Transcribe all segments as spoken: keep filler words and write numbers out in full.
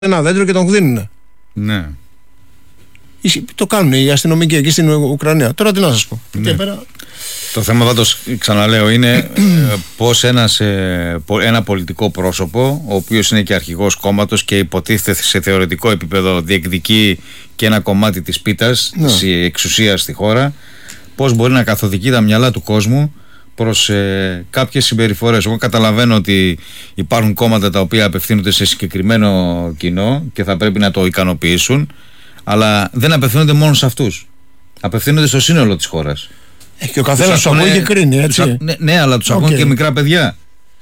ένα δέντρο και τον χδίνουνε. Ναι. Το κάνουν οι αστυνομικοί εκεί στην Ουκρανία. Τώρα τι να σας πω. Ναι. Πέρα... Το θέμα πάντως, ξαναλέω, είναι πως ένας, ένα πολιτικό πρόσωπο, ο οποίος είναι και αρχηγός κόμματος και υποτίθεται σε θεωρητικό επίπεδο διεκδικεί και ένα κομμάτι της πίτας, ναι. της εξουσίας στη χώρα, πως μπορεί να καθοδηγεί τα μυαλά του κόσμου προς ε, κάποιες συμπεριφορές. Εγώ καταλαβαίνω ότι υπάρχουν κόμματα τα οποία απευθύνονται σε συγκεκριμένο κοινό και θα πρέπει να το ικανοποιήσουν, αλλά δεν απευθύνονται μόνο σε αυτούς. Απευθύνονται στο σύνολο της χώρας. Έχει και ο καθένας του ακούει και κρίνει, έτσι. Τους, ναι, ναι, αλλά τους okay. ακούνε και μικρά παιδιά.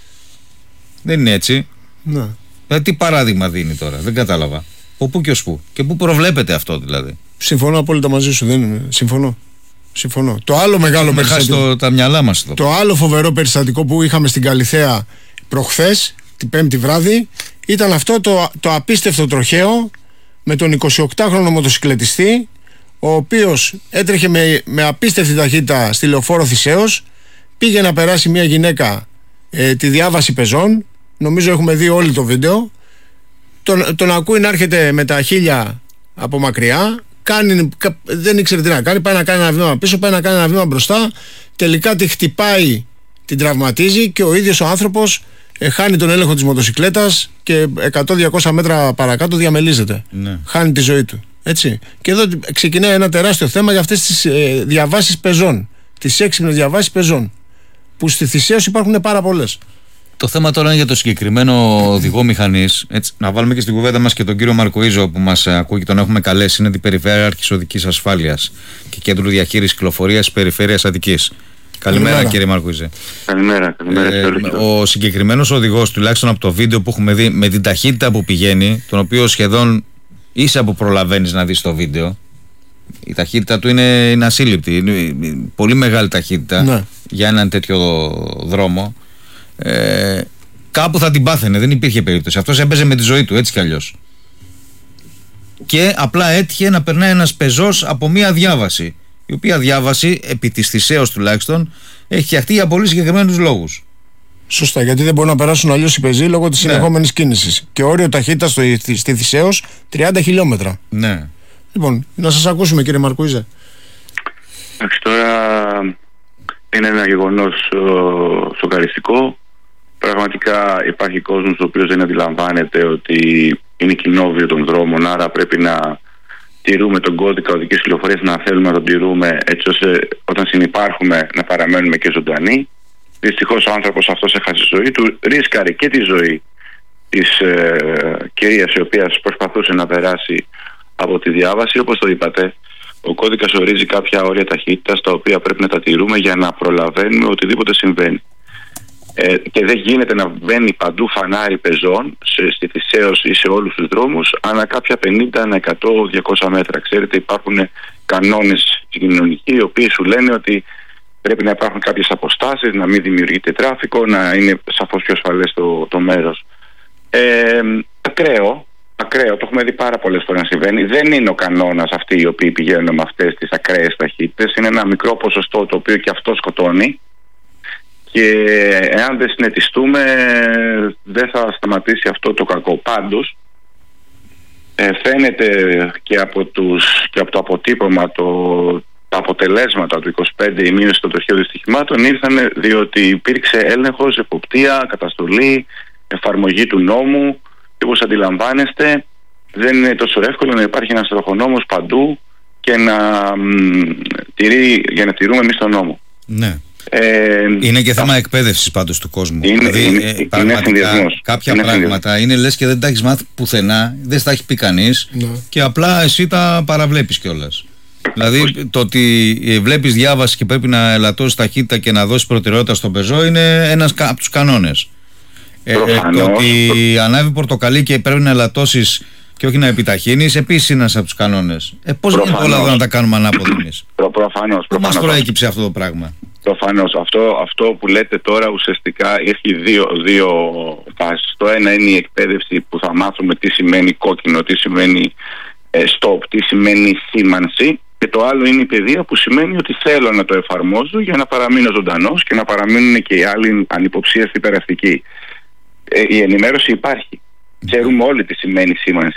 Δεν είναι έτσι. Ναι. Δηλαδή, τι παράδειγμα δίνει τώρα, δεν κατάλαβα. Από πού και ως πού. Και πού προβλέπεται αυτό δηλαδή. Συμφωνώ απόλυτα μαζί σου, δεν είναι. Συμφωνώ. Συμφωνώ. Το άλλο μεγάλο περιστατικό. Το, τα μυαλά μας εδώ. Το άλλο φοβερό περιστατικό που είχαμε στην Καλιθέα προχθές, την Πέμπτη βράδυ, ήταν αυτό το, το απίστευτο τροχαίο με τον εικοσιοκτάχρονο μοτοσυκλετιστή, ο οποίος έτρεχε με, με απίστευτη ταχύτητα στη λεωφόρο Θησέως, πήγε να περάσει μια γυναίκα ε, τη διάβαση πεζών. Νομίζω έχουμε δει όλοι το βίντεο. Τον, τον ακούει να έρχεται με τα χείλια από μακριά. Κάνει, δεν ήξερε τι να κάνει. Πάει να κάνει ένα βήμα πίσω, πάει να κάνει ένα βήμα μπροστά. Τελικά τη χτυπάει, την τραυματίζει και ο ίδιος ο άνθρωπος ε, χάνει τον έλεγχο της μοτοσυκλέτας και εκατό με διακόσια μέτρα παρακάτω διαμελίζεται. Ναι. Χάνει τη ζωή του. Έτσι. Και εδώ ξεκινάει ένα τεράστιο θέμα για αυτές τις ε, διαβάσεις πεζών. Τις έξυπνες διαβάσεις πεζών. Που στη Θησέως υπάρχουν πάρα πολλές. Το θέμα τώρα είναι για το συγκεκριμένο οδηγό μηχανής. Έτσι, να βάλουμε και στην κουβέντα μας και τον κύριο Μαρκοΐζο που μας ακούει και τον έχουμε καλέσει. Είναι την Περιφέρειαρχης Οδικής Ασφάλειας και Κέντρου Διαχείρισης Κυκλοφορίας της Περιφέρειας Αττικής. Καλημέρα, καλημέρα κύριε Μαρκοΐζε. Καλημέρα, καλημέρα. Ε, ο συγκεκριμένος οδηγός, τουλάχιστον από το βίντεο που έχουμε δει, με την ταχύτητα που πηγαίνει, τον οποίο σχεδόν ίσα που προλαβαίνεις να δεις το βίντεο, η ταχύτητα του είναι, είναι ασύλληπτη. Είναι πολύ μεγάλη ταχύτητα, ναι, για έναν τέτοιο δρόμο. Ε, κάπου θα την πάθαινε, δεν υπήρχε περίπτωση. Αυτός έπαιζε με τη ζωή του, έτσι κι αλλιώς. Και απλά έτυχε να περνάει ένας πεζός από μία διάβαση, η οποία διάβαση, επί της Θησέως τουλάχιστον, έχει φτιαχτεί για πολύ συγκεκριμένους λόγους. Σωστά, γιατί δεν μπορούν να περάσουν αλλιώς οι πεζοί λόγω της, ναι, συνεχόμενης κίνησης. Και όριο ταχύτητας στη, στη Θησέως τριάντα χιλιόμετρα. Ναι. Λοιπόν, να σας ακούσουμε κύριε Μαρκοΐζε. Εντάξει, τώρα είναι ένα γεγονός σοκαριστικό. Πραγματικά υπάρχει κόσμος ο οποίος δεν αντιλαμβάνεται ότι είναι κοινόβιο των δρόμων, άρα πρέπει να τηρούμε τον κώδικα οδικής κυκλοφορίας, να θέλουμε να τον τηρούμε έτσι ώστε όταν συνυπάρχουμε να παραμένουμε και ζωντανοί. Δυστυχώς ο άνθρωπος αυτός έχασε τη ζωή του, ρίσκαρε και τη ζωή της ε, κυρίας η οποία προσπαθούσε να περάσει από τη διάβαση. Όπως το είπατε, ο κώδικας ορίζει κάποια όρια ταχύτητας τα οποία πρέπει να τα τηρούμε για να προλαβαίνουμε οτιδήποτε συμβαίνει. Ε, και δεν γίνεται να μπαίνει παντού φανάρι πεζών σε, στη Θησέως ή σε όλους τους δρόμους ανά κάποια πενήντα, εκατό, διακόσια μέτρα. Ξέρετε, υπάρχουν κανόνες κοινωνικοί οι οποίοι σου λένε ότι πρέπει να υπάρχουν κάποιες αποστάσεις, να μην δημιουργείται τράφικο, να είναι σαφώς πιο ασφαλές το, το μέρος. Ε, ακραίο, ακραίο, το έχουμε δει πάρα πολλές φορές να συμβαίνει. Δεν είναι ο κανόνας αυτοί οι οποίοι πηγαίνουν με αυτές τις ακραίες ταχύτητες. Είναι ένα μικρό ποσοστό το οποίο και αυτό σκοτώνει. Και εάν δεν συνετιστούμε δεν θα σταματήσει αυτό το κακό. Πάντως ε, φαίνεται και από, τους, και από το αποτύπωμα το, τα αποτελέσματα του είκοσι πέντε, η μείωση των τροχαίων δυστυχημάτων ήρθαν διότι υπήρξε έλεγχος, εποπτεία, καταστολή, εφαρμογή του νόμου και όπως αντιλαμβάνεστε δεν είναι τόσο εύκολο να υπάρχει ένας τροχονόμος παντού και να, μ, τηρεί, για να τηρούμε εμείς τον νόμο. Ναι. Ε, είναι και θέμα εκπαίδευσης πάντως του κόσμου. Είναι, δηλαδή, είναι, ε, είναι πραγματικά κάποια είναι πράγματα είναι λες και δεν τα έχεις μάθει πουθενά, δεν τα έχει πει κανείς, ναι, και απλά εσύ τα παραβλέπεις κιόλας. Δηλαδή το ότι βλέπεις διάβαση και πρέπει να ελαττώσεις ταχύτητα και να δώσεις προτεραιότητα στον πεζό είναι ένας από τους κανόνες. Ε, ε, το ότι ανάβει πορτοκαλί και πρέπει να ελαττώσεις και όχι να επιταχύνεις επίσης είναι ένας από τους κανόνες. Ε, πώς γίνεται όλα εδώ να τα κάνουμε ανάποδα εμείς? Προ, προφανώς. Πού μας προέκυψε αυτό το πράγμα? Προφανώς. Αυτό, αυτό που λέτε τώρα ουσιαστικά έχει δύο, δύο φάσεις. Το ένα είναι η εκπαίδευση που θα μάθουμε τι σημαίνει κόκκινο, τι σημαίνει ε, stop, τι σημαίνει σήμανση. Και το άλλο είναι η παιδεία που σημαίνει ότι θέλω να το εφαρμόζω για να παραμείνω ζωντανός και να παραμείνουν και οι άλλοι ανυποψίαστοι περαστικοί. Ε, η ενημέρωση υπάρχει. Ξέρουμε όλοι τι σημαίνει σήμανση